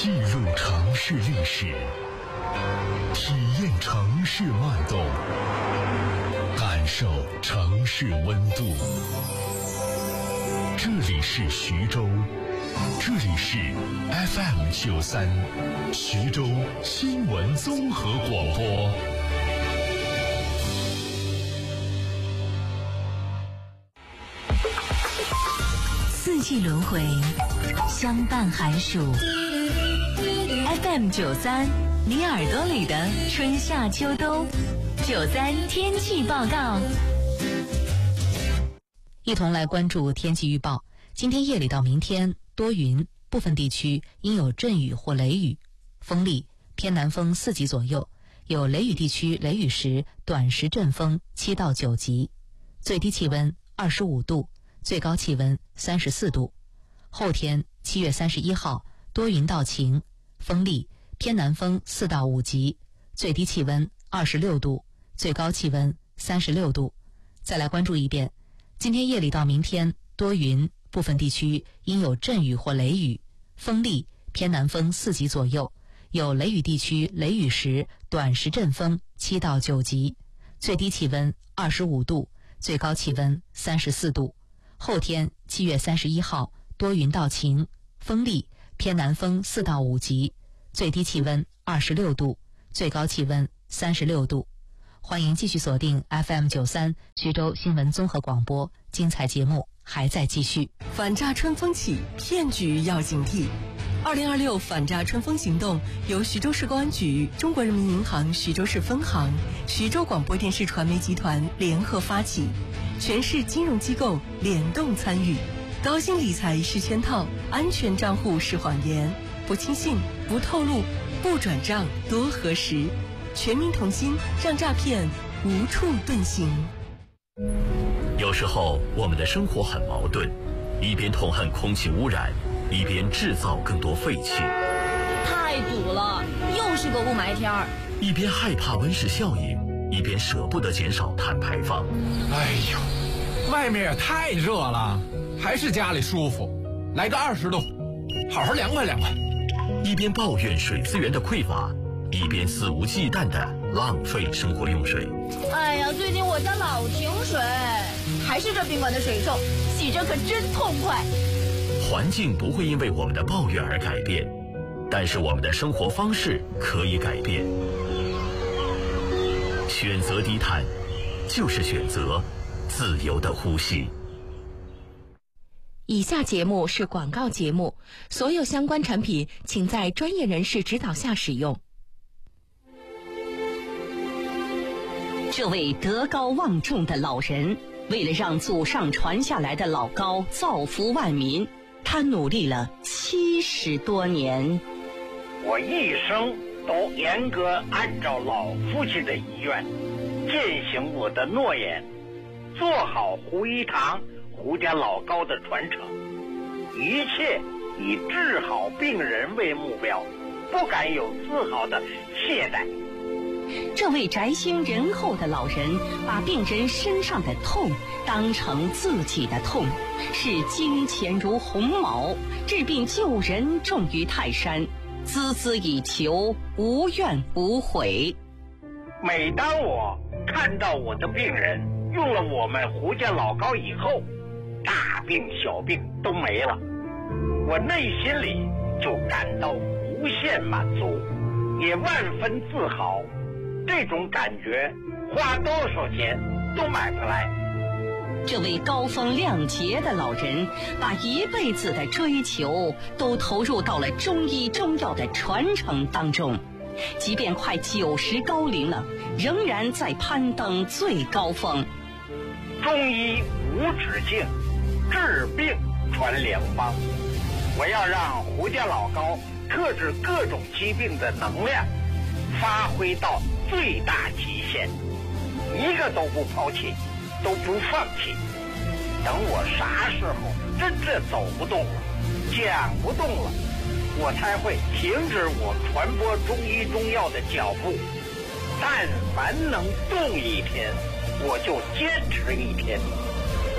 记录城市历史，体验城市脉动，感受城市温度。这里是徐州，这里是 FM93 徐州新闻综合广播。 四季轮回，相伴寒暑。FM93，你耳朵里的春夏秋冬。93天气报告， 一同来关注天气预报。今天夜里到明天多云，部分地区应有阵雨或雷雨，风力偏南风4级左右，有雷雨地区雷雨时短时阵风7到9级，最低气温25度，最高气温34度。后天7月31号多云到晴，风力偏南风4到5级，最低气温26度，最高气温36度。再来关注一遍，今天夜里到明天多云，部分地区应有阵雨或雷雨，风力偏南风4级左右，有雷雨地区雷雨时短时阵风7到9级，最低气温25度，最高气温34度。后天7月31号多云到晴，风力偏南风4到5级，最低气温26度，最高气温36度。欢迎继续锁定 FM93 徐州新闻综合广播，精彩节目还在继续。 反诈春风起，骗局要警惕。2026反诈春风行动由徐州市公安局、中国人民银行徐州市分行、徐州广播电视传媒集团联合发起，全市金融机构联动参与。高薪理财是圈套，安全账户是谎言，不轻信，不透露，不转账，多核实。全民同心，让诈骗无处遁形。 有时候我们的生活很矛盾，一边痛恨空气污染，一边制造更多废气。 太堵了，又是个雾霾天儿。 一边害怕温室效应，一边舍不得减少碳排放。 哎呦，外面也太热了，还是家里舒服，来个20度，好好凉快凉快。 一边抱怨水资源的匮乏，一边肆无忌惮地浪费生活用水。 哎呀，最近我家老停水，还是这宾馆的水臭，洗着可真痛快。 环境不会因为我们的抱怨而改变，但是我们的生活方式可以改变。选择低碳，就是选择自由的呼吸。 以下节目是广告节目，所有相关产品请在专业人士指导下使用。 这位德高望重的老人，为了让祖上传下来的老高造福万民，他努力了70多年。 我一生都严格按照老父亲的遗愿，践行我的诺言，做好胡一堂胡家老高的传承，一切以治好病人为目标，不敢有丝毫的懈怠。 这位宅心仁厚的老人，把病人身上的痛当成自己的痛，视金钱如鸿毛，治病救人重于泰山，孜孜以求，无怨无悔。 每当我看到我的病人用了我们胡家老高以后，大病小病都没了，我内心里就感到无限满足，也万分自豪。这种感觉花多少钱都买不来。 这位高风亮节的老人，把一辈子的追求都投入到了中医中药的传承当中，即便快90高龄了，仍然在攀登最高峰。 中医无止境，治病传良方。我要让胡家老高克制各种疾病的能量发挥到最大极限，一个都不抛弃，都不放弃。等我啥时候真正走不动了，讲不动了，我才会停止我传播中医中药的脚步。但凡能动一天，我就坚持一天。 这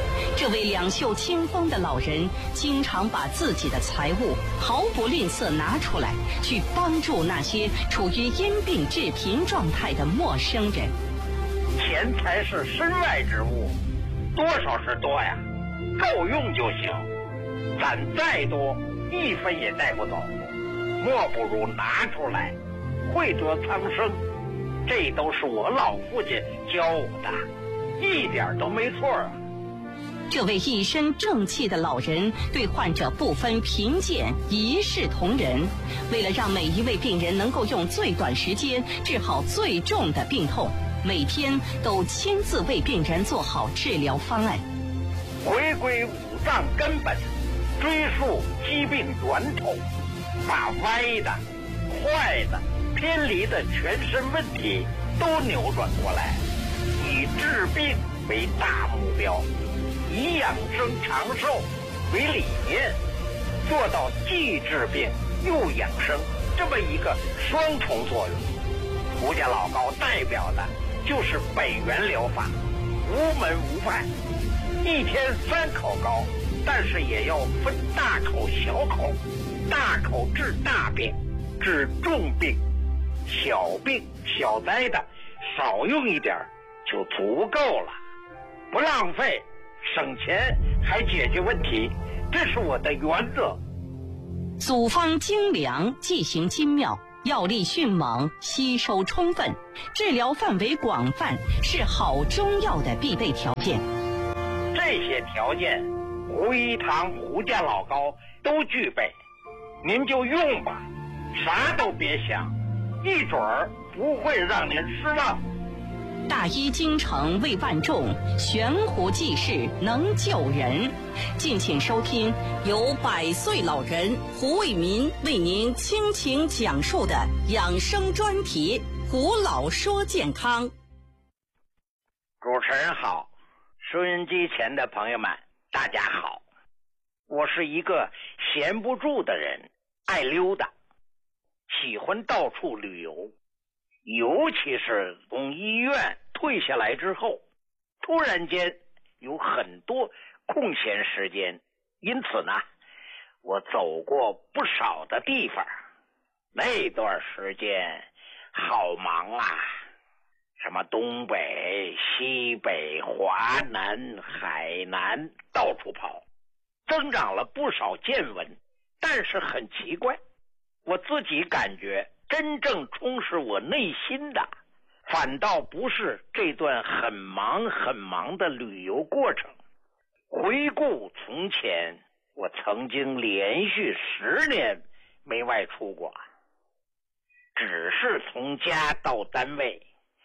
这位两袖清风的老人，经常把自己的财物毫不吝啬拿出来，去帮助那些处于因病致贫状态的陌生人。 钱财是身外之物，多少是多呀，够用就行。攒再多，一分也带不走，莫不如拿出来，惠泽苍生。这都是我老父亲教我的，一点都没错啊。 这位一身正气的老人对患者不分贫贱，一视同仁。为了让每一位病人能够用最短时间治好最重的病痛，每天都亲自为病人做好治疗方案。 回归五脏根本，追溯疾病源头，把歪的、坏的、偏离的全身问题都扭转过来，以治病为大目标，以养生长寿为理念，做到既治病又养生这么一个双重作用。胡家老高代表的就是北元疗法，无门无派，一天3口膏，但是也要分大口小口，大口治大病，治重病，小病小灾的少用一点就足够了，不浪费，省钱还解决问题，这是我的原则。 组方精良，剂型精妙，药力迅猛，吸收充分，治疗范围广泛，是好中药的必备条件。 这些条件，胡一堂、胡家老高都具备，您就用吧，啥都别想，一准儿不会让您失望。 大医精诚为万众，悬壶济世能救人。敬请收听由100岁老人胡卫民为您倾情讲述的养生专题《胡老说健康》。 主持人好，收音机前的朋友们大家好，我是一个闲不住的人，爱溜达，喜欢到处旅游，尤其是从医院退下来之后，突然间有很多空闲时间，因此呢，我走过不少的地方。那段时间好忙啊，什么东北、西北、华南、海南到处跑，增长了不少见闻。但是很奇怪，我自己感觉真正充实我内心的，反倒不是这段很忙的旅游过程。回顾从前，我曾经连续10年没外出过，只是从家到单位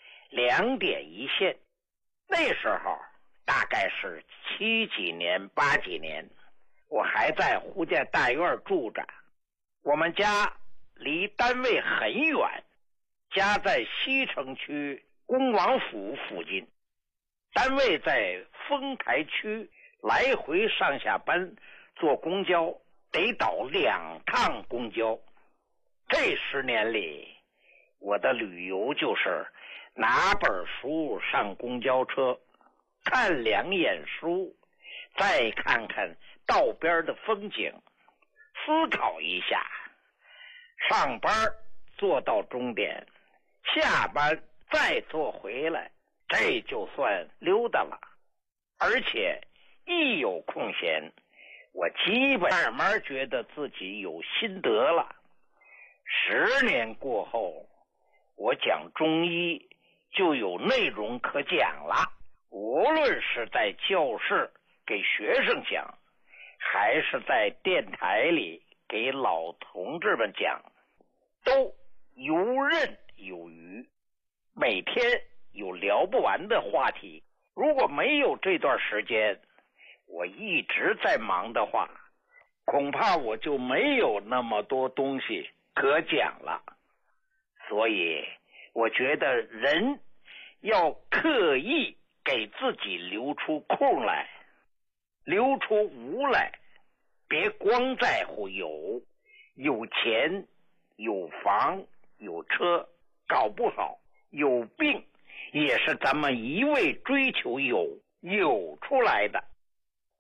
2点一线。那时候大概是7几年、8几年，我还在胡家大院住着。我们家离单位很远，家在西城区恭王府附近，单位在丰台区，来回上下班坐公交得倒2趟公交。这10年里，我的旅游就是拿本书上公交车，看2眼书，再看看道边的风景，思考一下，上班坐到终点，下班再坐回来，这就算溜达了。而且一有空闲，我基本慢慢觉得自己有心得了。10年过后，我讲中医就有内容可讲了，无论是在教室给学生讲，还是在电台里给老同志们讲，都游刃有余，每天有聊不完的话题。如果没有这段时间我一直在忙的话，恐怕我就没有那么多东西可讲了。所以我觉得人要刻意给自己留出空来，留出无来，别光在乎有钱有房有车，搞不好有病也是咱们一味追求有出来的。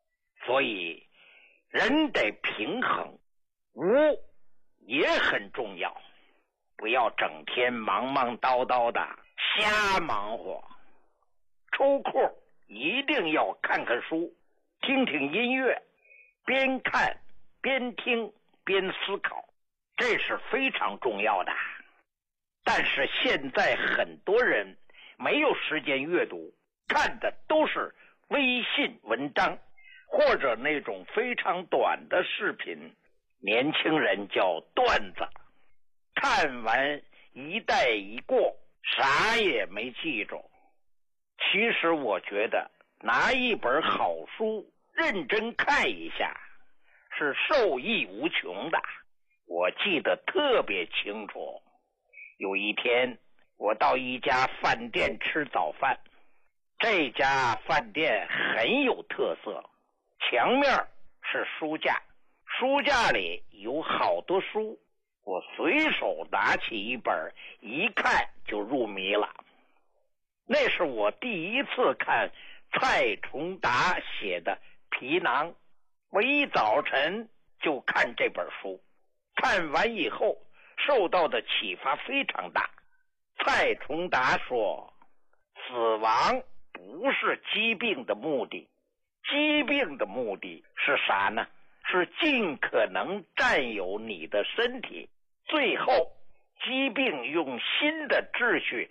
所以人得平衡，无也很重要，不要整天忙忙叨叨的瞎忙活。抽空一定要看看书，听听音乐，边看边听边思考，这是非常重要的。但是现在很多人没有时间阅读，看的都是微信文章或者那种非常短的视频，年轻人叫段子，看完一带一过，啥也没记住。其实我觉得拿一本好书认真看一下是受益无穷的。我记得特别清楚，有一天我到一家饭店吃早饭，这家饭店很有特色，墙面是书架，书架里有好多书，我随手拿起一本，一看就入迷了。那是我第一次看蔡崇达写的《皮囊》，我一早晨就看这本书，看完以后受到的启发非常大。蔡崇达说，死亡不是疾病的目的，疾病的目的是啥呢？是尽可能占有你的身体，最后疾病用新的秩序